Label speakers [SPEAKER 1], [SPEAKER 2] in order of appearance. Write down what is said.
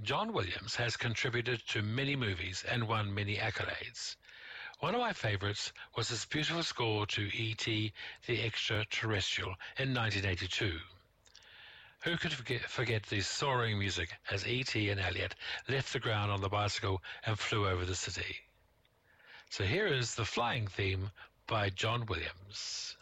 [SPEAKER 1] John Williams has contributed to many movies and won many accolades. One of my favorites was his beautiful score to E.T. the Extraterrestrial in 1982. Who could forget the soaring music as E.T. and Elliot left the ground on the bicycle and flew over the city? So here is the flying theme by John Williams.